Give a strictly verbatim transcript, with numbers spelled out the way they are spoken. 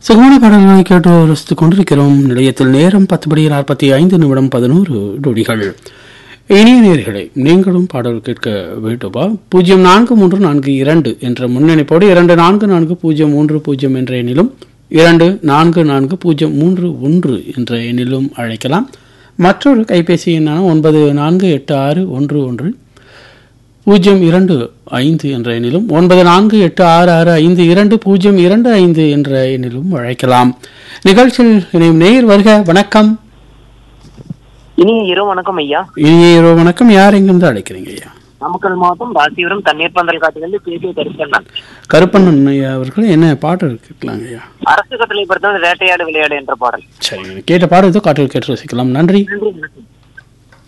சுகமான பாடல்களை கேட்டு ரசித்துக் கொண்டிருக்கிறோம். நிலையத்தில் நேரம் பத்து நாற்பத்தி ஐந்து நிமிடம் பதினோரு நொடிகள். இனிய நேயர்களே, நீங்களும் பாடல் கேட்க வேண்டுமா? பூஜ்ஜியம் நான்கு மூன்று நான்கு இரண்டு என்ற முன்னணிப்போடு இரண்டு நான்கு நான்கு பூஜ்ஜியம் மூன்று பூஜ்ஜியம் என்ற எண்ணிலும் இரண்டு நான்கு நான்கு பூஜ்ஜியம் மூன்று ஒன்று என்ற எண்ணிலும் அழைக்கலாம். மற்றொரு கைபேசி எண்ணான ஒன்பது நான்கு எட்டு ஆறு ஒன்று ஒன்று பூஜ்ஜியம் இரண்டு ஐந்து என்ற எண்ணிலும் ஒன்பது நான்கு எட்டு ஆறு ஆறு ஐந்து இரண்டு பூஜ்ஜியம் இரண்டு ஐந்து என்ற எண்ணிலும் அழைக்கலாம். நிகழ்ச்சியில் இணையும் நேயர் வருக. வணக்கம். இனிய இரவு வணக்கம் ஐயா. இனிய இரவு வணக்கம். யார் எங்கிருந்து அழைக்கிறீங்க ஐயா? நாமக்கல் மாவட்டம் ராசிபுரம் தண்ணீர் பந்தல் காட்டிலிருந்து பேசிய கருப்பண்ணன். கருப்பண்ணன் ஐயா அவர்கள் என்ன பாடல் கேட்கலாங்க ஐயா? அரசு கட்டளை பொறுத்தவரை வேட்டையாடு விளையாடு என்ற பாடல். சரி, கேட்ட பாடல் காட்டில் கேட்டு ரசிக்கலாம். நன்றி. நன்றி.